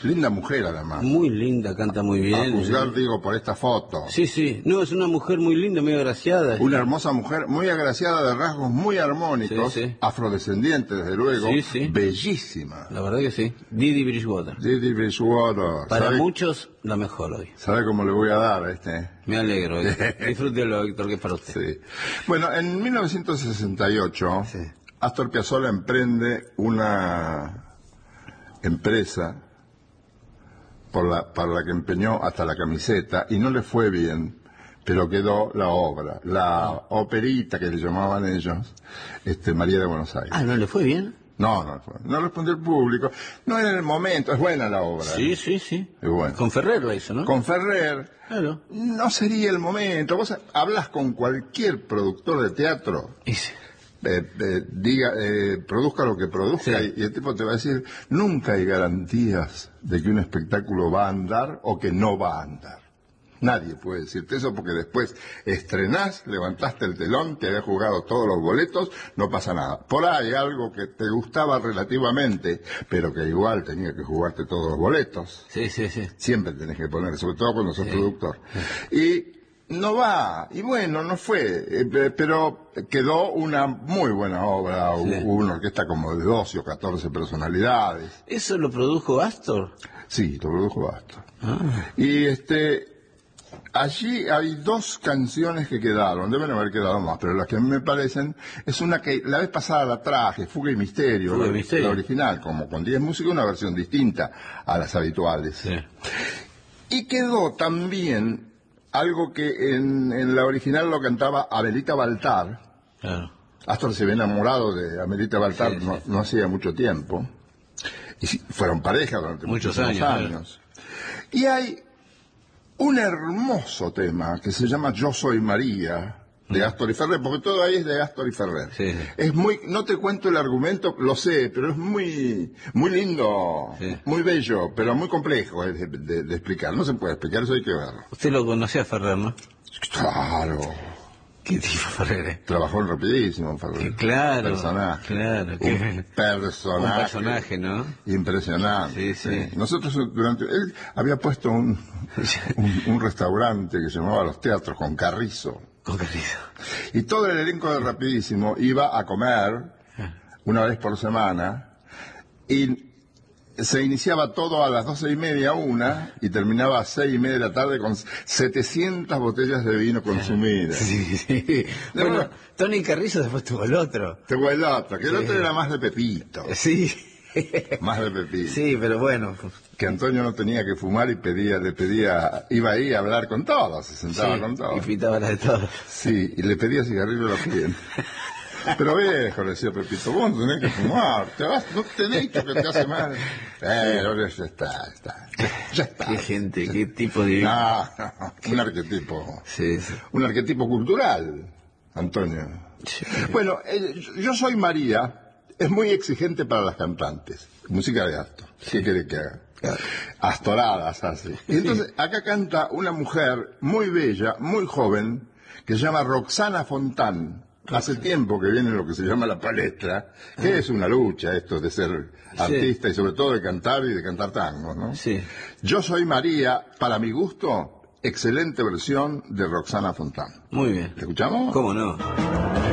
Linda mujer, además. Muy linda, canta muy bien. A juzgar, digo, por esta foto. Sí, sí. No, es una mujer muy linda, muy agraciada. Una hermosa mujer, muy agraciada, de rasgos muy armónicos, Sí, sí. Afrodescendiente, desde luego. Sí, sí. Bellísima. La verdad que sí. Didi Bridgewater. Didi Bridgewater. Para muchos, la mejor hoy. ¿Sabe cómo le voy a dar a este? Me alegro. Disfrútelo, Héctor, que es para usted. Sí. Bueno, en 1968, Sí. Astor Piazzolla emprende una empresa para la que empeñó hasta la camiseta y no le fue bien, pero quedó la obra, la operita que le llamaban ellos, María de Buenos Aires. Ah, ¿no le fue bien? No respondió el público, no era el momento, es buena la obra. Sí, sí, sí. Es buena. Con Ferrer lo hizo, ¿no? Con Ferrer, Claro. no sería el momento. Vos hablas con cualquier productor de teatro, Y sí. produzca lo que produzca, Sí. y el tipo te va a decir, nunca hay garantías de que un espectáculo va a andar o que no va a andar. Nadie puede decirte eso porque después estrenás, levantaste el telón, te habías jugado todos los boletos, no pasa nada. Por ahí algo que te gustaba relativamente, pero que igual tenía que jugarte todos los boletos. Sí, sí, sí. Siempre tenés que poner, sobre todo cuando sos productor. Y no va, y bueno, no fue, pero quedó una muy buena obra, Sí. hubo una orquesta como de 12 o 14 personalidades. ¿Eso lo produjo Astor? Sí, lo produjo Astor. Ah. Y allí hay dos canciones que quedaron, deben haber quedado más, pero las que a mí me parecen, es una que la vez pasada la traje, Fuga y Misterio, Fuga y Misterio. la original, como con 10 músicos, una versión distinta a las habituales. Sí. Y quedó también algo que en la original lo cantaba Amelita Baltar. Claro. Astor se había enamorado de Amelita Baltar Sí, sí, sí. no hacía mucho tiempo. Y fueron pareja durante Muchos muchísimos años. Y hay un hermoso tema que se llama Yo Soy María, de Astor y Ferrer, porque todo ahí es de Astor y Ferrer. Sí, sí. Es muy, no te cuento el argumento, lo sé, pero es muy lindo, Sí. muy bello, pero muy complejo de explicar. No se puede explicar, eso hay que verlo. Usted lo conocía a Ferrer, ¿no? Claro, ¿Qué tipo Ferrer es? trabajó en Rapidísimo, Ferrer. Que claro. Personaje. Claro. Un personaje. Un personaje, ¿no? Impresionante. Sí, sí. Nosotros él había puesto un restaurante que se llamaba Los Teatros con Carrizo. Con cariño. Y todo el elenco de Rapidísimo iba a comer una vez por semana y se iniciaba todo a las 12:30, 1, y terminaba a 6:30 de la tarde con 700 botellas de vino consumidas. Sí, sí. Bueno, Tony Carrizo después tuvo el otro. Tuvo el otro, que el Sí. otro era más de Pepito. Sí. Más de Pepito. Sí, pero bueno. Que Antonio no tenía que fumar y le pedía, iba ahí a hablar con todos, se sentaba Sí, con y todos. pitaba la de todos. Sí, y le pedía cigarrillo a los clientes. Pero viejo, le decía Pepito, vos no tenés que fumar, no te he dicho que te hace mal. Ahora ya está. Qué gente, qué tipo de... No, un arquetipo. Sí, sí. Un arquetipo cultural, Antonio. Sí. Bueno, Yo Soy María es muy exigente para las cantantes. Música de Astor. ¿Qué quiere que haga? Claro. Astoradas hace. Y entonces acá canta una mujer muy bella, muy joven, que se llama Roxana Fontán. Hace tiempo que viene lo que se llama la palestra, que es una lucha esto de ser artista y sobre todo de cantar y de cantar tango, ¿no? Sí. Yo Soy María, para mi gusto, excelente versión de Roxana Fontán. Muy bien. ¿La escuchamos? ¿Cómo no?